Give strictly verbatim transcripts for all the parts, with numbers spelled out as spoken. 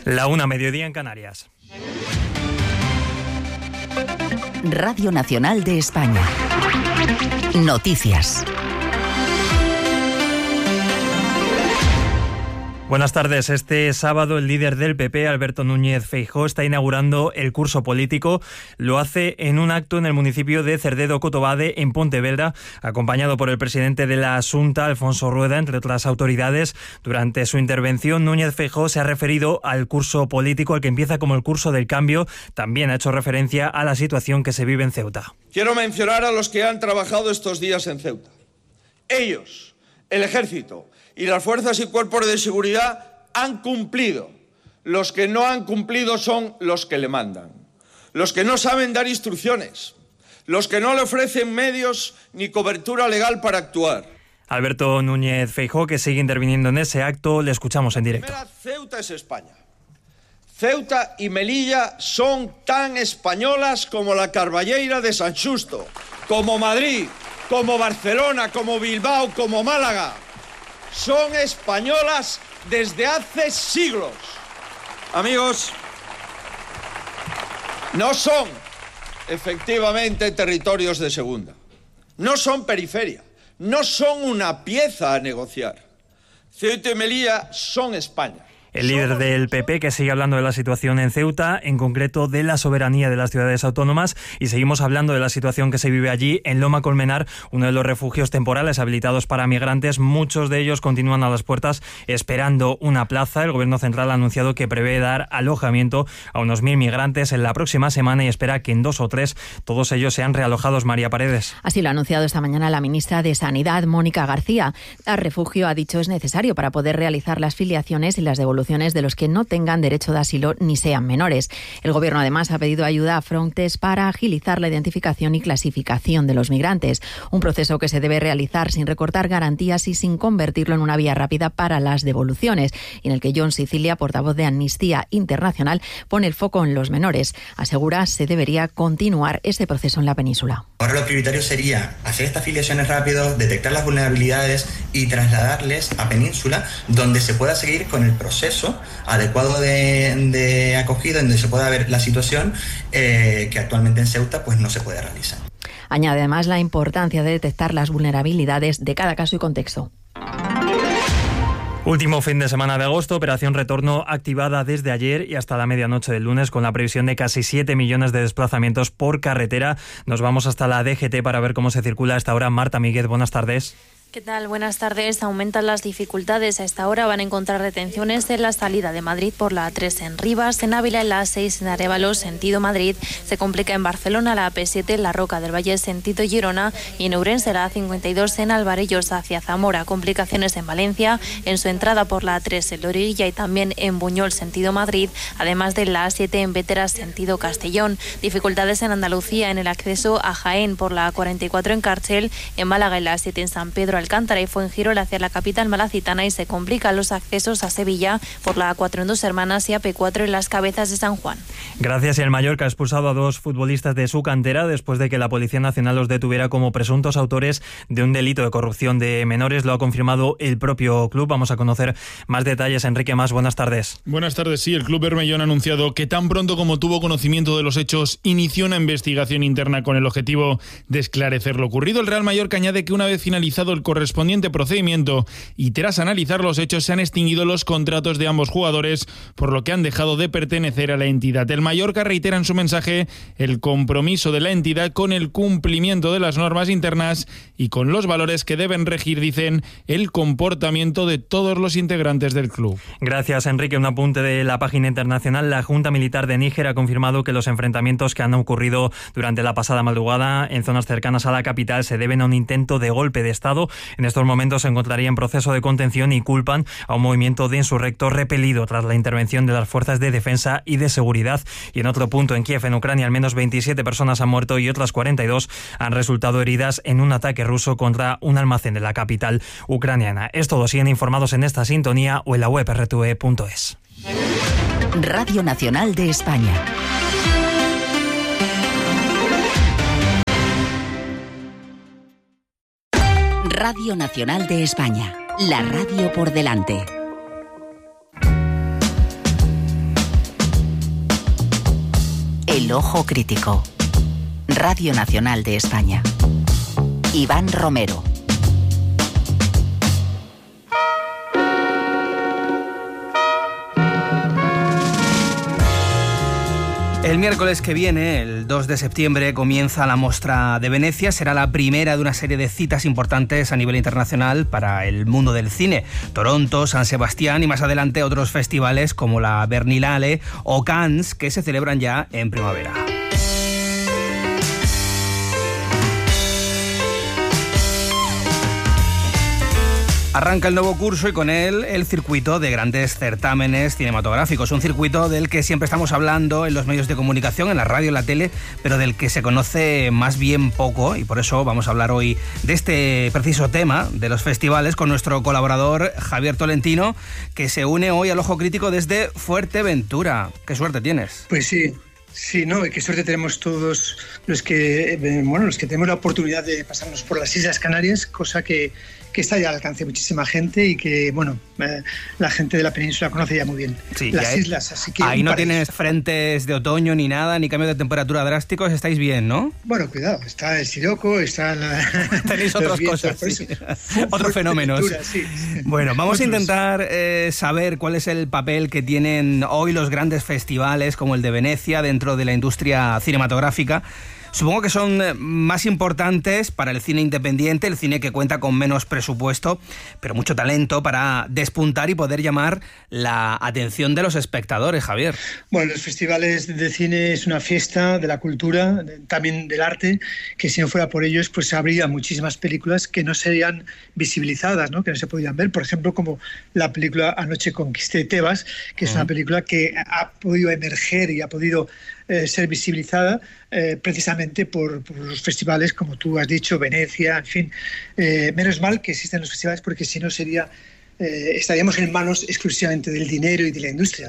La una, mediodía en Canarias. Radio Nacional de España. Noticias. Buenas tardes. Este sábado el líder del P P, Alberto Núñez Feijóo, está inaugurando el curso político. Lo hace en un acto en el municipio de Cerdedo-Cotobade, en Pontevedra, acompañado por el presidente de la Xunta, Alfonso Rueda, entre otras autoridades. Durante su intervención, Núñez Feijóo se ha referido al curso político, al que empieza como el curso del cambio. También ha hecho referencia a la situación que se vive en Ceuta. Quiero mencionar a los que han trabajado estos días en Ceuta. Ellos, el Ejército y las fuerzas y cuerpos de seguridad han cumplido. Los que no han cumplido son los que le mandan, los que no saben dar instrucciones, los que no le ofrecen medios ni cobertura legal para actuar. Alberto Núñez Feijóo, que sigue interviniendo en ese acto, le escuchamos en directo. Primera, Ceuta es España. Ceuta y Melilla son tan españolas como la Carballeira de San Xusto, como Madrid, como Barcelona, como Bilbao, como Málaga. Son españolas desde hace siglos. Amigos, no son efectivamente territorios de segunda, no son periferia, no son una pieza a negociar. Ceuta y Melilla son España. El líder del P P, que sigue hablando de la situación en Ceuta, en concreto de la soberanía de las ciudades autónomas, y seguimos hablando de la situación que se vive allí en Loma Colmenar, uno de los refugios temporales habilitados para migrantes. Muchos de ellos continúan a las puertas esperando una plaza. El Gobierno central ha anunciado que prevé dar alojamiento a unos mil migrantes en la próxima semana y espera que en dos o tres todos ellos sean realojados. María Paredes. Así lo ha anunciado esta mañana la ministra de Sanidad, Mónica García. El refugio, ha dicho, es necesario para poder realizar las filiaciones y las devoluciones de los que no tengan derecho de asilo ni sean menores. El Gobierno además ha pedido ayuda a Frontex para agilizar la identificación y clasificación de los migrantes, un proceso que se debe realizar sin recortar garantías y sin convertirlo en una vía rápida para las devoluciones, y en el que John Sicilia, portavoz de Amnistía Internacional, pone el foco en los menores. Asegura se debería continuar ese proceso en la península. Ahora lo prioritario sería hacer estas filiaciones rápido, detectar las vulnerabilidades y trasladarles a península, donde se pueda seguir con el proceso adecuado de, de acogida, donde se pueda ver la situación eh, que actualmente en Ceuta pues no se puede realizar. Añade además la importancia de detectar las vulnerabilidades de cada caso y contexto. Último fin de semana de agosto, operación retorno activada desde ayer y hasta la medianoche del lunes, con la previsión de casi siete millones de desplazamientos por carretera. Nos vamos hasta la D G T para ver cómo se circula a esta hora. Marta Míguez, buenas tardes. ¿Qué tal? Buenas tardes. Aumentan las dificultades. A esta hora van a encontrar retenciones en la salida de Madrid por la A tres en Rivas, en Ávila en la A seis en Arévalo, sentido Madrid. Se complica en Barcelona la A P siete en la Roca del Valle, sentido Girona, y en Ourense la A cincuenta y dos en Alvarellos hacia Zamora. Complicaciones en Valencia, en su entrada por la A tres en Lorilla y también en Buñol, sentido Madrid, además de la A siete en Vétera, sentido Castellón. Dificultades en Andalucía en el acceso a Jaén por la A cuarenta y cuatro en Cárcel, en Málaga en la A siete en San Pedro Alcántara y Fuengirola hacia la capital malacitana, y se complican los accesos a Sevilla por la A cuatro en Dos Hermanas y A P cuatro en Las Cabezas de San Juan. Gracias. Y el Mallorca ha expulsado a dos futbolistas de su cantera después de que la Policía Nacional los detuviera como presuntos autores de un delito de corrupción de menores. Lo ha confirmado el propio club. Vamos a conocer más detalles. Enrique Mas, buenas tardes. Buenas tardes. Sí, el club bermellón ha anunciado que tan pronto como tuvo conocimiento de los hechos, inició una investigación interna con el objetivo de esclarecer lo ocurrido. El Real Mallorca añade que una vez finalizado el correspondiente procedimiento y tras analizar los hechos, se han extinguido los contratos de ambos jugadores, por lo que han dejado de pertenecer a la entidad. El Mallorca reitera en su mensaje el compromiso de la entidad con el cumplimiento de las normas internas y con los valores que deben regir, dicen, el comportamiento de todos los integrantes del club. Gracias, Enrique. Un apunte de la página internacional. La Junta Militar de Níger ha confirmado que los enfrentamientos que han ocurrido durante la pasada madrugada en zonas cercanas a la capital se deben a un intento de golpe de Estado. En estos momentos se encontraría en proceso de contención y culpan a un movimiento de insurrectos repelido tras la intervención de las fuerzas de defensa y de seguridad. Y en otro punto, en Kiev, en Ucrania, al menos veintisiete personas han muerto y otras cuarenta y dos han resultado heridas en un ataque ruso contra un almacén de la capital ucraniana. Es todo. Siguen informados en esta sintonía o en la web erre te ve punto es. Radio Nacional de España. Radio Nacional de España, la radio por delante. El Ojo Crítico. Radio Nacional de España. Iván Romero. El miércoles que viene, el dos de septiembre, comienza la Mostra de Venecia. Será la primera de una serie de citas importantes a nivel internacional para el mundo del cine. Toronto, San Sebastián y más adelante otros festivales como la Berlinale o Cannes, que se celebran ya en primavera. Arranca el nuevo curso y con él el circuito de grandes certámenes cinematográficos. Un circuito del que siempre estamos hablando en los medios de comunicación, en la radio, en la tele, pero del que se conoce más bien poco, y por eso vamos a hablar hoy de este preciso tema de los festivales con nuestro colaborador Javier Tolentino, que se une hoy al Ojo Crítico desde Fuerteventura. ¡Qué suerte tienes! Pues sí. Sí, no, qué suerte tenemos todos los que, bueno, los que tenemos la oportunidad de pasarnos por las Islas Canarias, cosa que, que está ya al alcance de muchísima gente y que, bueno, eh, la gente de la península conoce ya muy bien sí, las hay, islas, así que... Ahí no tienes frentes de otoño ni nada, ni cambio de temperatura drásticos, estáis bien, ¿no? Bueno, cuidado, está el siroco, está la... Tenéis otras cosas, sí. Otros fenómenos. Sí. Bueno, vamos Otros. a intentar eh, saber cuál es el papel que tienen hoy los grandes festivales como el de Venecia dentro de la industria cinematográfica. Supongo que son más importantes para el cine independiente, el cine que cuenta con menos presupuesto, pero mucho talento para despuntar y poder llamar la atención de los espectadores, Javier. Bueno, los festivales de cine es una fiesta de la cultura, también del arte, que si no fuera por ellos, pues habría muchísimas películas que no serían visibilizadas, ¿no? Que no se podrían ver. Por ejemplo, como la película Anoche conquisté Tebas, que es uh-huh. una película que ha podido emerger y ha podido eh, ser visibilizada eh, precisamente por, por los festivales, como tú has dicho, Venecia, en fin. Eh, menos mal que existen los festivales, porque si no sería eh, estaríamos en manos exclusivamente del dinero y de la industria.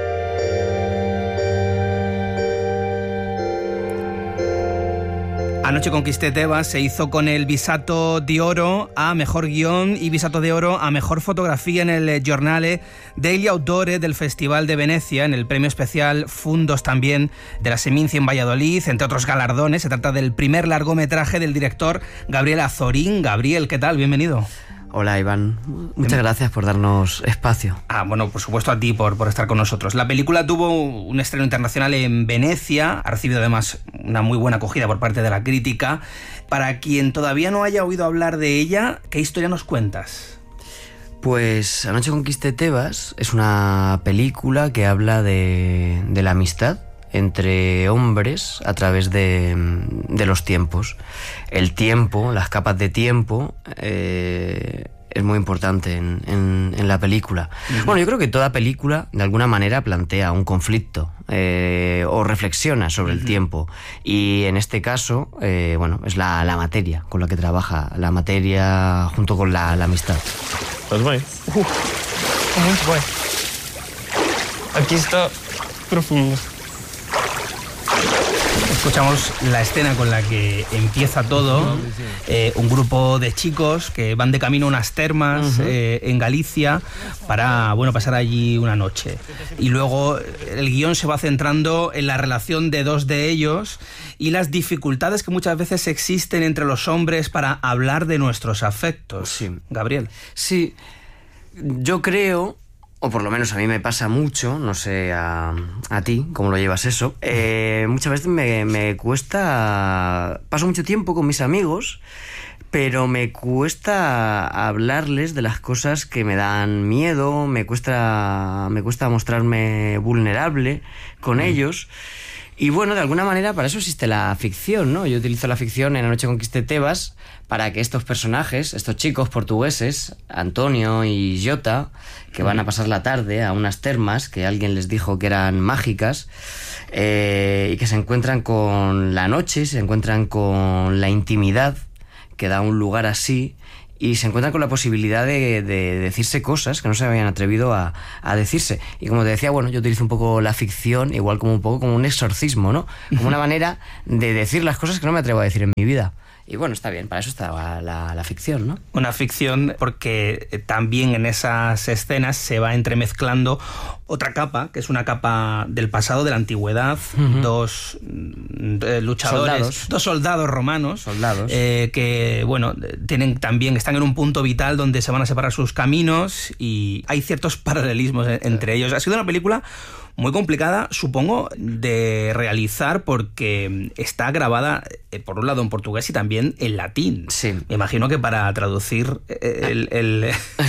Anoche conquisté Tebas se hizo con el Visato di Oro a Mejor Guión y Visato de Oro a Mejor Fotografía en el Giornale degli Autori del Festival de Venecia, en el premio especial Fundos también de la Seminci en Valladolid, entre otros galardones. Se trata del primer largometraje del director Gabriel Azorín. Gabriel, ¿qué tal? Bienvenido. Hola, Iván. Muchas gracias por darnos espacio. Ah, bueno, por supuesto a ti por, por estar con nosotros. La película tuvo un estreno internacional en Venecia, ha recibido además una muy buena acogida por parte de la crítica. Para quien todavía no haya oído hablar de ella, ¿qué historia nos cuentas? Pues Anoche conquisté Tebas es una película que habla de, de la amistad entre hombres a través de, de los tiempos. El tiempo, las capas de tiempo, eh, es muy importante en, en, en la película. Uh-huh. Bueno, yo creo que toda película, de alguna manera, plantea un conflicto eh, o reflexiona sobre uh-huh. el tiempo. Y en este caso, eh, bueno, es la, la materia con la que trabaja, la materia junto con la, la amistad. Pues voy. Uh, voy. Aquí está profundo. Escuchamos la escena con la que empieza todo. Eh, un grupo de chicos que van de camino a unas termas uh-huh. eh, en Galicia para, bueno, pasar allí una noche. Y luego el guión se va centrando en la relación de dos de ellos y las dificultades que muchas veces existen entre los hombres para hablar de nuestros afectos. Sí. Gabriel. Sí, yo creo... o por lo menos a mí me pasa mucho, no sé a, a ti cómo lo llevas eso, eh, muchas veces me, me cuesta, paso mucho tiempo con mis amigos, pero me cuesta hablarles de las cosas que me dan miedo, me cuesta, me cuesta mostrarme vulnerable con mm. ellos. Y bueno, de alguna manera para eso existe la ficción, ¿no? Yo utilizo la ficción en Anoche conquisté Tebas para que estos personajes, estos chicos portugueses, Antonio y Jota, que van a pasar la tarde a unas termas que alguien les dijo que eran mágicas, eh, y que se encuentran con la noche, se encuentran con la intimidad que da un lugar así, y se encuentran con la posibilidad de, de decirse cosas que no se habían atrevido a, a decirse. Y como te decía, bueno, yo utilizo un poco la ficción, igual como un poco como un exorcismo, ¿no? Como una manera de decir las cosas que no me atrevo a decir en mi vida. y bueno, está bien, para eso está la, la, la ficción, ¿no? Una ficción porque también en esas escenas se va entremezclando otra capa, que es una capa del pasado, de la antigüedad, uh-huh. dos eh, luchadores, soldados. dos soldados romanos, soldados. Eh, que bueno, tienen también, están en un punto vital donde se van a separar sus caminos y hay ciertos paralelismos entre ellos. Ha sido una película muy complicada, supongo, de realizar porque está grabada, eh, por un lado en portugués y también en latín. Sí. Me imagino que para traducir el, el,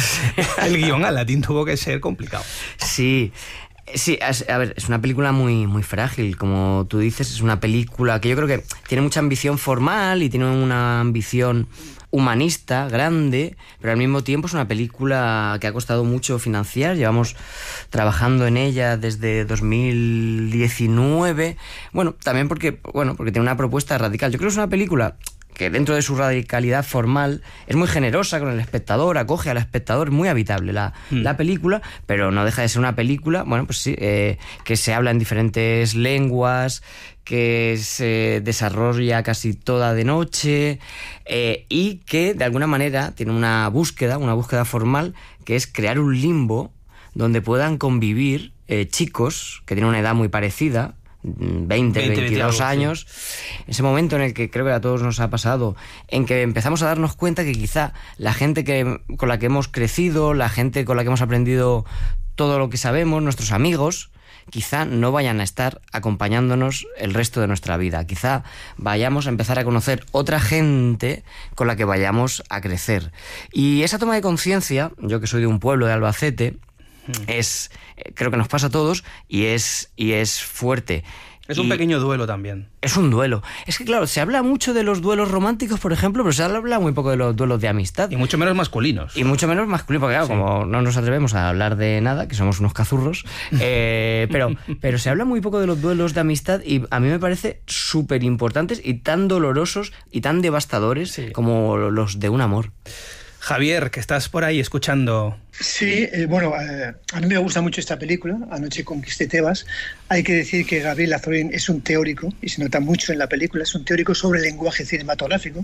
el guión al latín tuvo que ser complicado. Sí. Sí, a ver, es una película muy, muy frágil, como tú dices, es una película que yo creo que tiene mucha ambición formal y tiene una ambición humanista, grande, pero al mismo tiempo es una película que ha costado mucho financiar. Llevamos trabajando en ella desde dos mil diecinueve. Bueno, también porque, bueno, porque tiene una propuesta radical. Yo creo que es una película que dentro de su radicalidad formal es muy generosa con el espectador, acoge al espectador, muy habitable la, mm. la película, pero no deja de ser una película, bueno, pues sí, eh, que se habla en diferentes lenguas, que se desarrolla casi toda de noche, eh, y que de alguna manera tiene una búsqueda, una búsqueda formal, que es crear un limbo donde puedan convivir eh, chicos que tienen una edad muy parecida, veinte, veintidós años, sí. Ese momento en el que creo que a todos nos ha pasado, en que empezamos a darnos cuenta que quizá la gente que, con la que hemos crecido, la gente con la que hemos aprendido todo lo que sabemos, nuestros amigos, quizá no vayan a estar acompañándonos el resto de nuestra vida. Quizá vayamos a empezar a conocer otra gente con la que vayamos a crecer. Y esa toma de conciencia, yo que soy de un pueblo de Albacete, es, creo que nos pasa a todos y es, y es fuerte. Es un y pequeño duelo también. Es un duelo. Es que claro, se habla mucho de los duelos románticos, por ejemplo, pero se habla muy poco de los duelos de amistad. Y mucho menos masculinos. Y mucho menos masculinos, porque claro, sí. como no nos atrevemos a hablar de nada, que somos unos cazurros, eh, pero, pero se habla muy poco de los duelos de amistad y a mí me parece súper importantes y tan dolorosos y tan devastadores sí. como los de un amor. Javier, que estás por ahí escuchando. Sí, eh, bueno, eh, a mí me gusta mucho esta película, Anoche conquisté Tebas. Hay que decir que Gabriel Azorín es un teórico, y se nota mucho en la película, es un teórico sobre el lenguaje cinematográfico,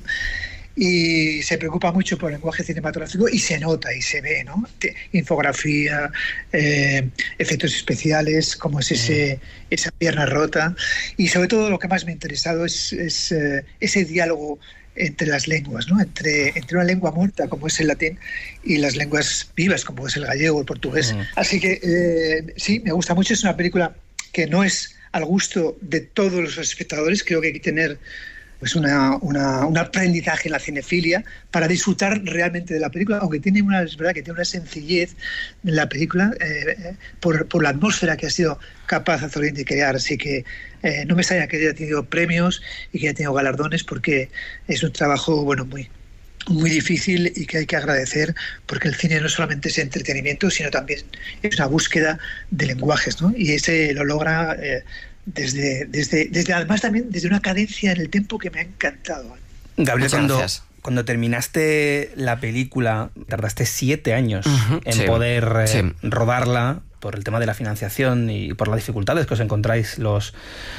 y se preocupa mucho por el lenguaje cinematográfico, y se nota y se ve, ¿no? Infografía, eh, efectos especiales, como es ese, esa pierna rota, y sobre todo lo que más me ha interesado es, es eh, ese diálogo entre las lenguas, ¿no? Entre, entre una lengua muerta como es el latín y las lenguas vivas como es el gallego o el portugués. Mm. Así que eh, sí, me gusta mucho. Es una película que no es al gusto de todos los espectadores. Creo que hay que tener pues una, una, un aprendizaje en la cinefilia para disfrutar realmente de la película, aunque tiene una, es verdad que tiene una sencillez en la película eh, por, por la atmósfera que ha sido capaz Azorín de crear. Así que eh, no me extraña que haya tenido premios y que haya tenido galardones, porque es un trabajo bueno muy muy difícil y que hay que agradecer, porque el cine no solamente es entretenimiento, sino también es una búsqueda de lenguajes, ¿no? Y ese lo logra eh, desde, desde, desde además también desde una cadencia en el tiempo que me ha encantado. Gabriel, cuando, cuando terminaste la película, tardaste siete años uh-huh, en sí, poder eh, sí. rodarla por el tema de la financiación y por las dificultades que os encontráis los,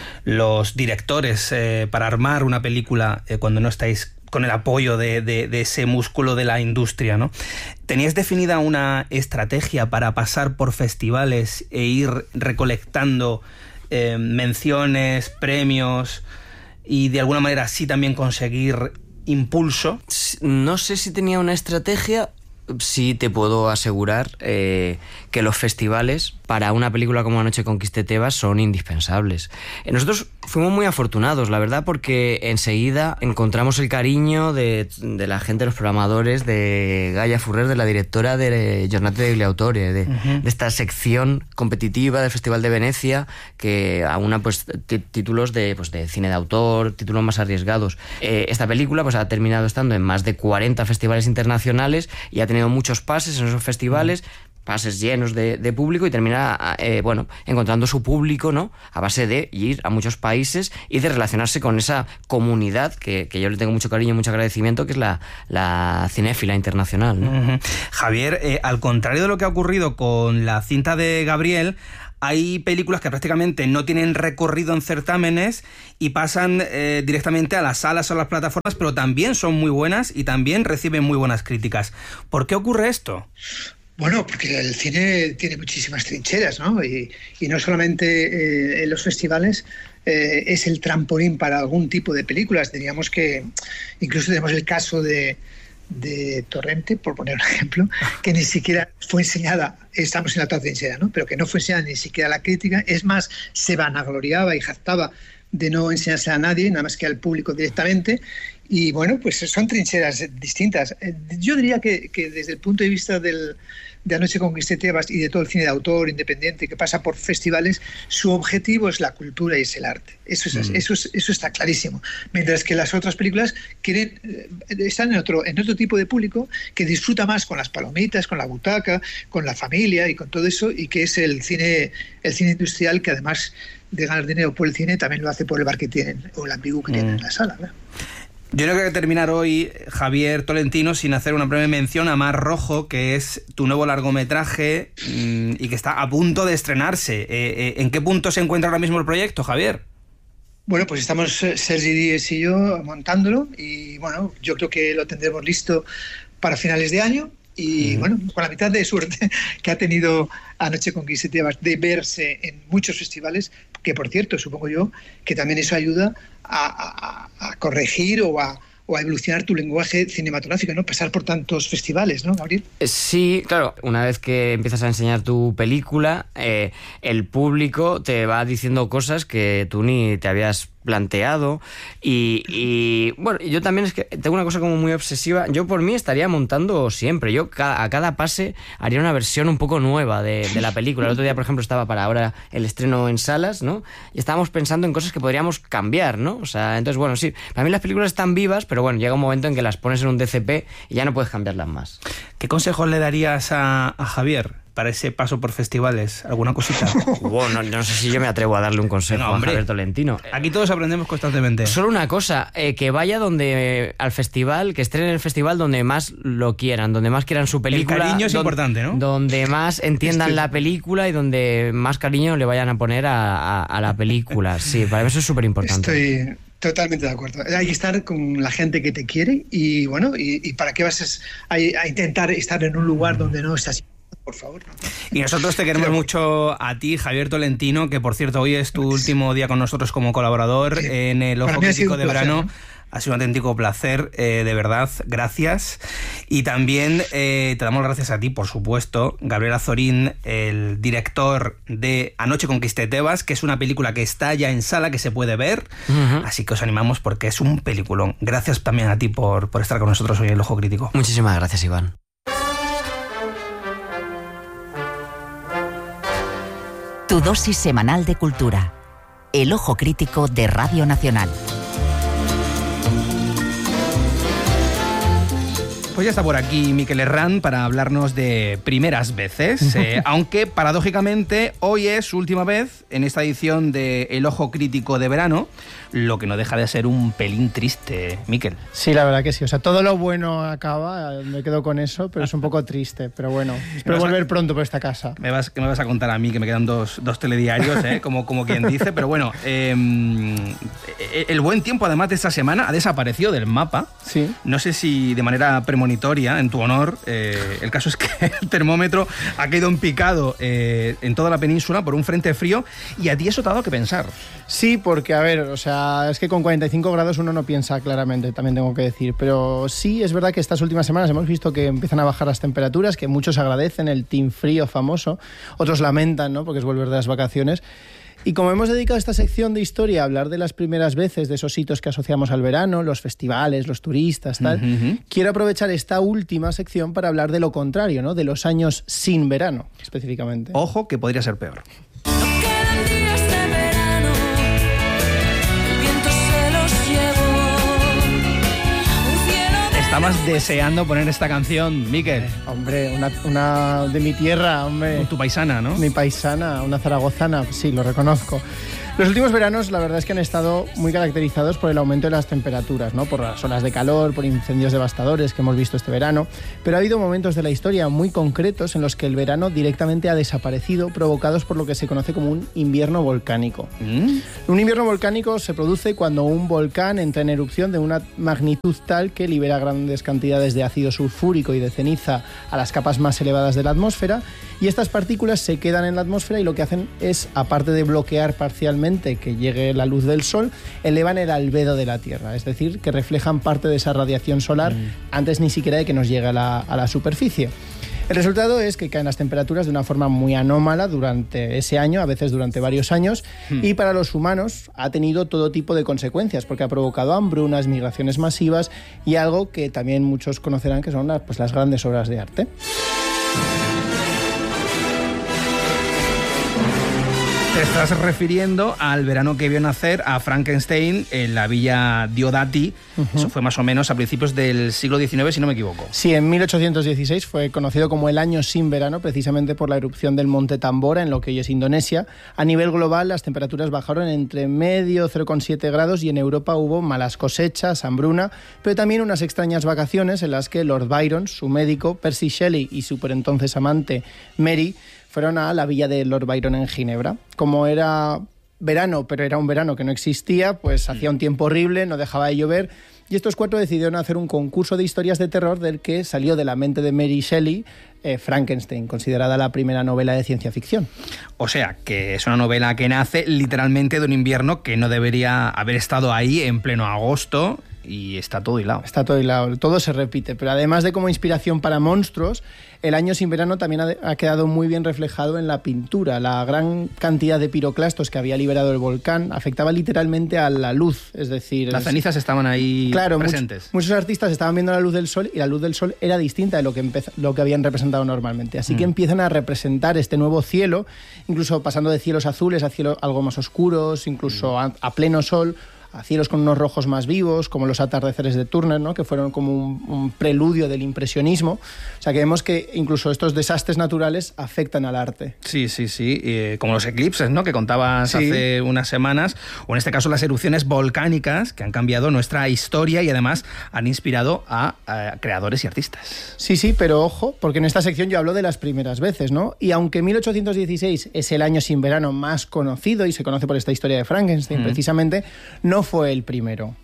los directores eh, para armar una película eh, cuando no estáis con el apoyo de, de, de ese músculo de la industria, ¿no? ¿Tenías definida una estrategia para pasar por festivales e ir recolectando eh, menciones, premios y de alguna manera así también conseguir impulso? No sé si tenía una estrategia. Sí te puedo asegurar eh, que los festivales para una película como Anoche conquisté Tebas son indispensables. Nosotros fuimos muy afortunados, la verdad, porque enseguida encontramos el cariño de, de la gente, de los programadores, de Gaia Furrer, de la directora de Giornate de Bibliautore, de, uh-huh. de esta sección competitiva del Festival de Venecia, que aúna pues, t- títulos de, pues, de cine de autor, títulos más arriesgados. Eh, esta película pues, ha terminado estando en más de cuarenta festivales internacionales y ha tenido muchos pases en esos festivales, pases llenos de, de público, y termina eh, bueno, encontrando su público, ¿no? A base de ir a muchos países y de relacionarse con esa comunidad que, que yo le tengo mucho cariño y mucho agradecimiento, que es la, la cinéfila internacional, ¿no? Uh-huh. Javier, eh, al contrario de lo que ha ocurrido con la cinta de Gabriel, hay películas que prácticamente no tienen recorrido en certámenes y pasan eh, directamente a las salas o a las plataformas, pero también son muy buenas y también reciben muy buenas críticas. ¿Por qué ocurre esto? Bueno, porque el cine tiene muchísimas trincheras, ¿no? Y, y no solamente eh, en los festivales eh, es el trampolín para algún tipo de películas. Diríamos que incluso tenemos el caso de, de Torrente, por poner un ejemplo, que ni siquiera fue enseñada, estamos en la otra trinchera, ¿no? Pero que no fue enseñada ni siquiera a la crítica. Es más, se vanagloriaba y jactaba de no enseñarse a nadie, nada más que al público directamente. Y bueno, pues son trincheras distintas. Yo diría que, que desde el punto de vista del, de Anoche conquisté Tebas y de todo el cine de autor independiente que pasa por festivales, su objetivo es la cultura y es el arte. Eso, es, mm. eso, es, eso está clarísimo. Mientras que las otras películas quieren, están en otro, en otro tipo de público que disfruta más con las palomitas, con la butaca, con la familia y con todo eso, y que es el cine, el cine industrial, que además de ganar dinero por el cine, también lo hace por el bar que tienen o el ambigu que mm. tienen en la sala, ¿verdad? Yo no quiero terminar hoy, Javier Tolentino, sin hacer una breve mención a Mar Rojo, que es tu nuevo largometraje mmm, y que está a punto de estrenarse. Eh, eh, ¿En qué punto se encuentra ahora mismo el proyecto, Javier? Bueno, pues estamos Sergi Díez y yo montándolo y bueno, yo creo que lo tendremos listo para finales de año. Y mm. bueno, con la mitad de suerte que ha tenido Anoche conquisté Tebas de verse en muchos festivales, que por cierto, supongo yo, que también eso ayuda a, a, a corregir o a, o a evolucionar tu lenguaje cinematográfico, ¿no? Pasar por tantos festivales, ¿no, Gabriel? Sí, claro. Una vez que empiezas a enseñar tu película, eh, el público te va diciendo cosas que tú ni te habías planteado y, y bueno, yo también es que tengo una cosa como muy obsesiva. Yo por mí estaría montando siempre. Yo ca- a cada pase haría una versión un poco nueva de, de la película. El otro día, por ejemplo, estaba para ahora el estreno en salas, ¿no? Y estábamos pensando en cosas que podríamos cambiar, ¿no? O sea, entonces, bueno, sí, para mí las películas están vivas, pero bueno, llega un momento en que las pones en un D C P y ya no puedes cambiarlas más. ¿Qué consejos le darías a, a Javier para ese paso por festivales? ¿Alguna cosita? Wow, no, no sé si yo me atrevo a darle un consejo no, a Javier Tolentino. Aquí todos aprendemos constantemente. Solo una cosa, eh, que vaya donde al festival, que estrene en el festival donde más lo quieran, donde más quieran su película. El cariño es don, importante, ¿no? Donde más entiendan Estoy... la película y donde más cariño le vayan a poner a, a, a la película. Sí, para eso es súper importante. Estoy... Totalmente de acuerdo. Hay que estar con la gente que te quiere y bueno, y, y para qué vas a, a intentar estar en un lugar donde no estás, por favor. ¿no? Y nosotros te queremos Pero... mucho a ti, Javier Tolentino, que por cierto hoy es tu pues... último día con nosotros como colaborador sí. en el Ojo Crítico de placer, Verano. ¿no? Ha sido un auténtico placer, eh, de verdad, gracias. Y también eh, te damos las gracias a ti, por supuesto, Gabriel Azorín, el director de Anoche conquisté Tebas, que es una película que está ya en sala, que se puede ver. Uh-huh. Así que os animamos porque es un peliculón. Gracias también a ti por, por estar con nosotros hoy en el Ojo Crítico. Muchísimas gracias, Iván. Tu dosis semanal de cultura. El Ojo Crítico de Radio Nacional. Pues ya está por aquí Miquel Herrán para hablarnos de primeras veces, eh, aunque paradójicamente hoy es su última vez en esta edición de El Ojo Crítico de Verano, lo que no deja de ser un pelín triste, Miquel. Sí, la verdad que sí, o sea, todo lo bueno acaba, me quedo con eso, pero es un poco triste, pero bueno, espero volver a... pronto por esta casa. Me vas, ¿Qué me vas a contar a mí? Que me quedan dos, dos telediarios, eh, como, como quien dice, pero bueno, eh, el buen tiempo además de esta semana ha desaparecido del mapa, sí. No sé si de manera premonitoria, en tu honor, eh, el caso es que el termómetro ha quedado en picado eh, en toda la península por un frente frío y a ti eso te ha dado que pensar. Sí, porque a ver, o sea, es que con cuarenta y cinco grados uno no piensa claramente, también tengo que decir, pero sí es verdad que estas últimas semanas hemos visto que empiezan a bajar las temperaturas, que muchos agradecen el team frío famoso, otros lamentan, ¿no? Porque es volver de las vacaciones. Y como hemos dedicado esta sección de historia a hablar de las primeras veces, de esos hitos que asociamos al verano, los festivales, los turistas, tal, uh-huh. quiero aprovechar esta última sección para hablar de lo contrario, ¿no? De los años sin verano, específicamente. Ojo, que podría ser peor. Estabas deseando poner esta canción, Miquel. Eh, hombre, una, una de mi tierra, hombre. Tu paisana, ¿no? Mi paisana, una zaragozana, sí, lo reconozco. Los últimos veranos, la verdad es que han estado muy caracterizados por el aumento de las temperaturas, ¿no? Por las olas de calor, por incendios devastadores que hemos visto este verano. Pero ha habido momentos de la historia muy concretos en los que el verano directamente ha desaparecido, provocados por lo que se conoce como un invierno volcánico. ¿Mm? Un invierno volcánico se produce cuando un volcán entra en erupción de una magnitud tal que libera grandes cantidades de ácido sulfúrico y de ceniza a las capas más elevadas de la atmósfera, y estas partículas se quedan en la atmósfera y lo que hacen es, aparte de bloquear parcialmente que llegue la luz del sol, elevan el albedo de la Tierra, es decir, que reflejan parte de esa radiación solar mm. antes ni siquiera de que nos llegue a la, a la superficie. El resultado es que caen las temperaturas de una forma muy anómala durante ese año, a veces durante varios años, mm. y para los humanos ha tenido todo tipo de consecuencias, porque ha provocado hambrunas, migraciones masivas y algo que también muchos conocerán, que son las, pues, las grandes obras de arte. Te estás refiriendo al verano que vio nacer a Frankenstein en la villa Diodati. Uh-huh. Eso fue más o menos a principios del siglo diecinueve, si no me equivoco. Sí, en mil ochocientos dieciséis fue conocido como el año sin verano, precisamente por la erupción del monte Tambora, en lo que hoy es Indonesia. A nivel global, las temperaturas bajaron entre medio cero coma siete grados y en Europa hubo malas cosechas, hambruna, pero también unas extrañas vacaciones en las que Lord Byron, su médico, Percy Shelley y su por entonces amante Mary fueron a la villa de Lord Byron en Ginebra. Como era verano, pero era un verano que no existía, pues hacía un tiempo horrible, no dejaba de llover, y estos cuatro decidieron hacer un concurso de historias de terror del que salió de la mente de Mary Shelley eh, Frankenstein, considerada la primera novela de ciencia ficción. O sea, que es una novela que nace literalmente de un invierno que no debería haber estado ahí en pleno agosto, y está todo hilado. Está todo hilado, todo se repite, pero además de como inspiración para monstruos, el año sin verano también ha, ha quedado muy bien reflejado en la pintura. La gran cantidad de piroclastos que había liberado el volcán afectaba literalmente a la luz, es decir... Las cenizas estaban ahí claro, presentes. Muchos, muchos artistas estaban viendo la luz del sol y la luz del sol era distinta de lo que, empez, lo que habían representado normalmente. Así mm. que empiezan a representar este nuevo cielo, incluso pasando de cielos azules a cielos algo más oscuros, incluso mm. a, a pleno sol, a cielos con unos rojos más vivos, como los atardeceres de Turner, ¿no? Que fueron como un, un preludio del impresionismo. O sea, que vemos que incluso estos desastres naturales afectan al arte. Sí, sí, sí. Eh, como los eclipses, ¿no? Que contabas sí. hace unas semanas, o en este caso las erupciones volcánicas, que han cambiado nuestra historia y además han inspirado a, a creadores y artistas. Sí, sí, pero ojo, porque en esta sección yo hablo de las primeras veces, ¿no? Y aunque mil ochocientos dieciséis es el año sin verano más conocido y se conoce por esta historia de Frankenstein, mm. precisamente, no fue el primero.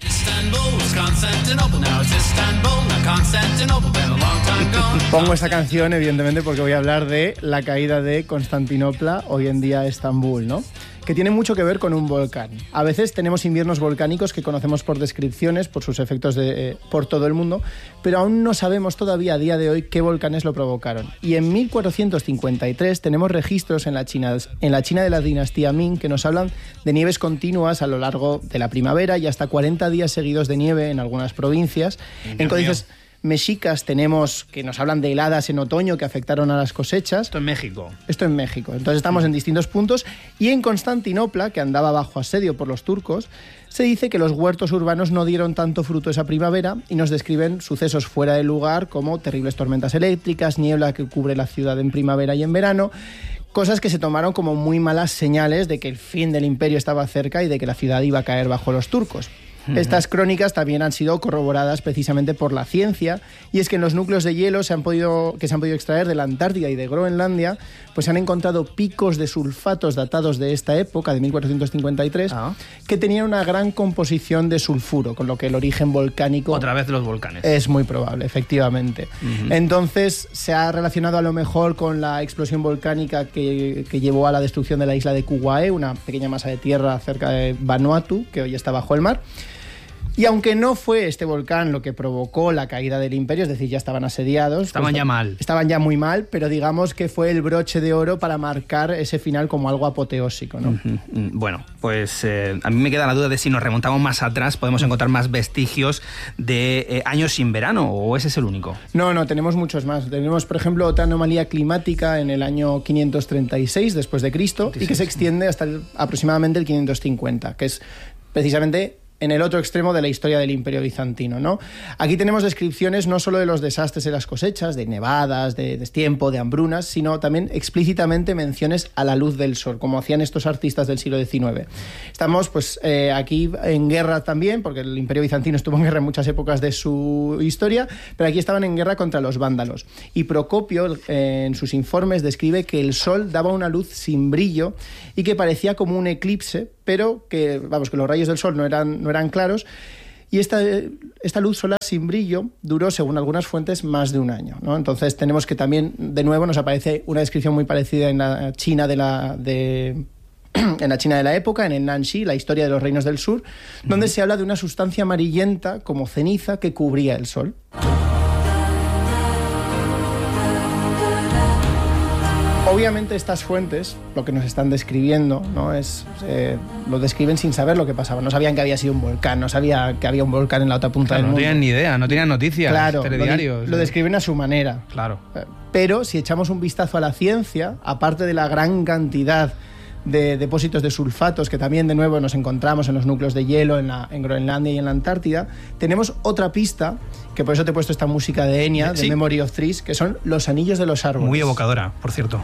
Pongo esta canción evidentemente porque voy a hablar de la caída de Constantinopla, hoy en día Estambul, ¿no? Que tiene mucho que ver con un volcán. A veces tenemos inviernos volcánicos que conocemos por descripciones, por sus efectos de, eh, por todo el mundo, pero aún no sabemos todavía a día de hoy qué volcanes lo provocaron. Y en mil cuatrocientos cincuenta y tres tenemos registros en la China, en la China de la dinastía Ming que nos hablan de nieves continuas a lo largo de la primavera y hasta cuarenta días seguidos de nieve en algunas provincias. En códices mexicas tenemos que nos hablan de heladas en otoño que afectaron a las cosechas. Esto en México. Esto en México. Entonces estamos en distintos puntos. Y en Constantinopla, que andaba bajo asedio por los turcos, se dice que los huertos urbanos no dieron tanto fruto esa primavera y nos describen sucesos fuera de lugar como terribles tormentas eléctricas, niebla que cubre la ciudad en primavera y en verano. Cosas que se tomaron como muy malas señales de que el fin del imperio estaba cerca y de que la ciudad iba a caer bajo los turcos. Estas crónicas también han sido corroboradas precisamente por la ciencia, y es que en los núcleos de hielo se han podido, que se han podido extraer de la Antártida y de Groenlandia, pues se han encontrado picos de sulfatos datados de esta época, de mil cuatrocientos cincuenta y tres, ah. que tenían una gran composición de sulfuro, con lo que el origen volcánico... Otra vez de los volcanes. Es muy probable, efectivamente. Uh-huh. Entonces se ha relacionado a lo mejor con la explosión volcánica que, que llevó a la destrucción de la isla de Kuwae, una pequeña masa de tierra cerca de Vanuatu, que hoy está bajo el mar. Y aunque no fue este volcán lo que provocó la caída del imperio, es decir, ya estaban asediados. Estaban pues, ya mal. Estaban ya muy mal, pero digamos que fue el broche de oro para marcar ese final como algo apoteósico, ¿no? Uh-huh. Bueno, pues eh, a mí me queda la duda de si nos remontamos más atrás, podemos encontrar más vestigios de eh, años sin verano, ¿o ese es el único? No, no, tenemos muchos más. Tenemos, por ejemplo, otra anomalía climática en el año quinientos treinta y seis después de Cristo y que se extiende hasta el, aproximadamente el quinientos cincuenta, que es precisamente en el otro extremo de la historia del Imperio Bizantino, ¿no? Aquí tenemos descripciones no solo de los desastres de las cosechas, de nevadas, de destiempo, de hambrunas, sino también explícitamente menciones a la luz del sol, como hacían estos artistas del siglo diecinueve. Estamos pues eh, aquí en guerra también, porque el Imperio Bizantino estuvo en guerra en muchas épocas de su historia, pero aquí estaban en guerra contra los vándalos. Y Procopio, eh, en sus informes, describe que el sol daba una luz sin brillo y que parecía como un eclipse, pero que, vamos, que los rayos del sol no eran, no eran claros, y esta, esta luz solar sin brillo duró, según algunas fuentes, más de un año, ¿no? Entonces tenemos que también, de nuevo, nos aparece una descripción muy parecida en la China de la... De, en la China de la época, en el Nanxi, la historia de los reinos del sur, donde uh-huh. se habla de una sustancia amarillenta como ceniza que cubría el sol. Obviamente estas fuentes, lo que nos están describiendo, ¿no? es eh, lo describen sin saber lo que pasaba. No sabían que había sido un volcán, no sabían que había un volcán en la otra punta claro, del no mundo. No tenían ni idea, no tenían noticias, claro, telediarios. Lo, lo describen a su manera. Claro. Pero si echamos un vistazo a la ciencia, aparte de la gran cantidad de depósitos de sulfatos que también de nuevo nos encontramos en los núcleos de hielo en, la, en Groenlandia y en la Antártida, tenemos otra pista, que por eso te he puesto esta música de Enya, sí. de Memory of Trees, que son los anillos de los árboles. Muy evocadora, por cierto.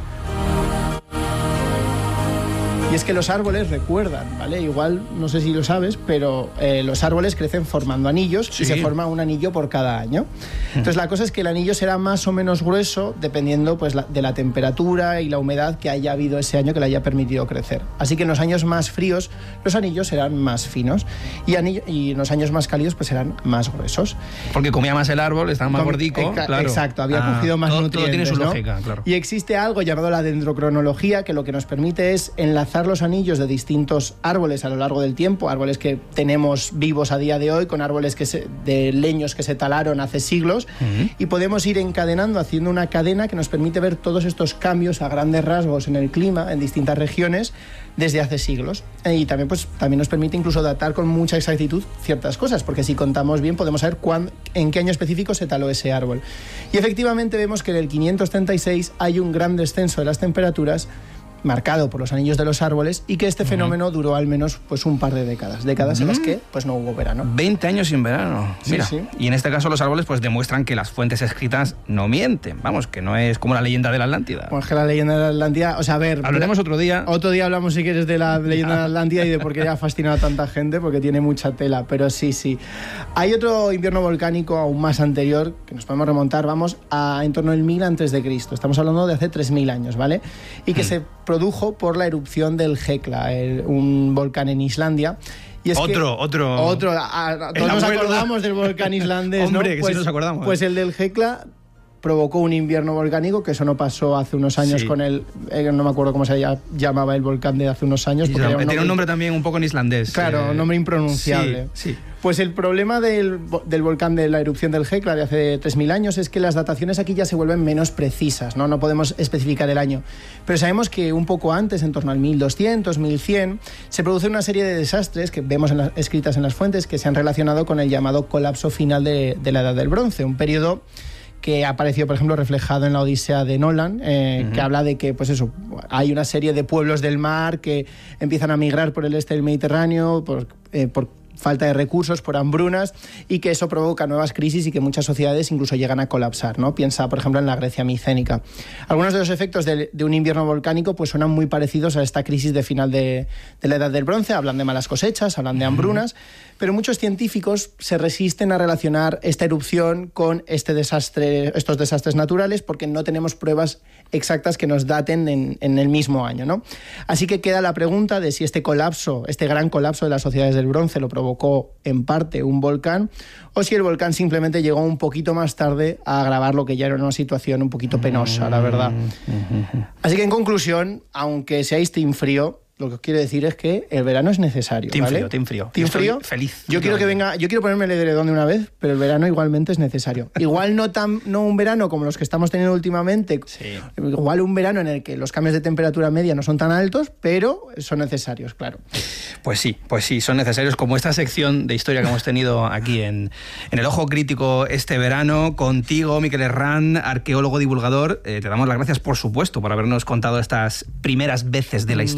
Y es que los árboles recuerdan, ¿vale? Igual, no sé si lo sabes, pero eh, los árboles crecen formando anillos sí. y se forma un anillo por cada año. Entonces la cosa es que el anillo será más o menos grueso dependiendo pues, la, de la temperatura y la humedad que haya habido ese año que le haya permitido crecer. Así que en los años más fríos los anillos serán más finos y, anillo, y en los años más cálidos pues serán más gruesos. Porque comía más el árbol, estaba más gordico. Eca- claro. Exacto, había ah, cogido más todo, nutrientes. Todo tiene su ¿no? lógica, claro. Y existe algo llamado la dendrocronología que lo que nos permite es enlazar los anillos de distintos árboles a lo largo del tiempo, árboles que tenemos vivos a día de hoy, con árboles que se, de leños que se talaron hace siglos, uh-huh. y podemos ir encadenando, haciendo una cadena que nos permite ver todos estos cambios a grandes rasgos en el clima, en distintas regiones, desde hace siglos. Y también, pues, también nos permite incluso datar con mucha exactitud ciertas cosas, porque si contamos bien podemos saber cuándo, en qué año específico se taló ese árbol. Y efectivamente vemos que en el quinientos treinta y seis hay un gran descenso de las temperaturas marcado por los anillos de los árboles y que este fenómeno uh-huh. duró al menos pues un par de décadas, décadas uh-huh. en las que pues no hubo verano. veinte años sin verano. Sí, Mira, sí. Y en este caso los árboles pues demuestran que las fuentes escritas no mienten, vamos, que no es como la leyenda de la Atlántida. Pues que la leyenda de la Atlántida, o sea, a ver... Hablaremos otro día. Otro día hablamos si quieres de la leyenda de la Atlántida y de por qué ha fascinado a tanta gente, porque tiene mucha tela, pero sí, sí. Hay otro invierno volcánico aún más anterior, que nos podemos remontar, vamos, a en torno al mil antes de Cristo. Estamos hablando de hace tres mil años, ¿vale? Y que hmm. se produjo por la erupción del Hekla, el, un volcán en Islandia. Y es otro, que, otro. Otro. A, a, todos nos acordamos del volcán islandés, Hombre, ¿no? que pues, sí nos acordamos. Pues el del Hekla provocó un invierno volcánico, que eso no pasó hace unos años sí. con el... Eh, no me acuerdo cómo se llamaba el volcán de hace unos años. Porque era un tiene nombre, un nombre también un poco en islandés. Claro, eh, un nombre impronunciable. Sí, sí. Pues el problema del, del volcán de la erupción del Hekla de hace tres mil años es que las dataciones aquí ya se vuelven menos precisas, ¿no? No podemos especificar el año. Pero sabemos que un poco antes, en torno al mil doscientos, mil cien, se produce una serie de desastres que vemos en la, escritas en las fuentes que se han relacionado con el llamado colapso final de, de la Edad del Bronce, un periodo que ha aparecido, por ejemplo, reflejado en la Odisea de Nolan, eh, uh-huh. que habla de que, pues eso, hay una serie de pueblos del mar que empiezan a migrar por el este del Mediterráneo, por, eh, por falta de recursos, por hambrunas, y que eso provoca nuevas crisis y que muchas sociedades incluso llegan a colapsar, ¿no? Piensa, por ejemplo, en la Grecia micénica. Algunos de los efectos de, de un invierno volcánico pues suenan muy parecidos a esta crisis de final de, de la Edad del Bronce. Hablan de malas cosechas, hablan de hambrunas, pero muchos científicos se resisten a relacionar esta erupción con este desastre, estos desastres naturales, porque no tenemos pruebas exactas que nos daten en, en el mismo año, ¿no? Así que queda la pregunta de si este colapso, este gran colapso de las sociedades del bronce lo provocó en parte un volcán, o si el volcán simplemente llegó un poquito más tarde a agravar lo que ya era una situación un poquito penosa, la verdad. Así que en conclusión, aunque seáis team frío, lo que os quiero decir es que el verano es necesario. Team ¿vale? frío, team frío. Team Estoy frío. Feliz. Yo quiero que venga, yo quiero ponerme el edredón de una vez, pero el verano igualmente es necesario. Igual no tan, no un verano como los que estamos teniendo últimamente. Sí. Igual un verano en el que los cambios de temperatura media no son tan altos, pero son necesarios, claro. Pues sí, pues sí, son necesarios, como esta sección de historia que hemos tenido aquí en, en El Ojo Crítico este verano, contigo, Miquel Herrán, arqueólogo divulgador. Eh, te damos las gracias, por supuesto, por habernos contado estas primeras veces de la historia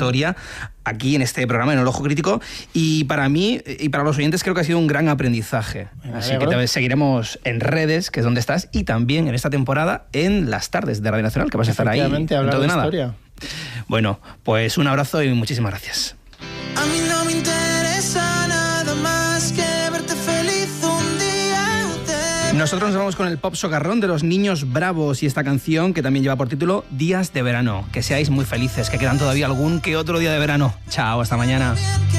aquí en este programa, en El Ojo Crítico, y para mí y para los oyentes creo que ha sido un gran aprendizaje. Así que te seguiremos en redes, que es donde estás, y también en esta temporada en las tardes de Radio Nacional, que vas a estar ahí dentro de nada. Historia. Bueno, pues un abrazo y muchísimas gracias. A mí no me interesa nada más que verte feliz un día. De... Nosotros nos vamos con el pop socarrón de los Niños Bravos y esta canción que también lleva por título Días de Verano. Que seáis muy felices, que quedan todavía algún que otro día de verano. Chao, hasta mañana.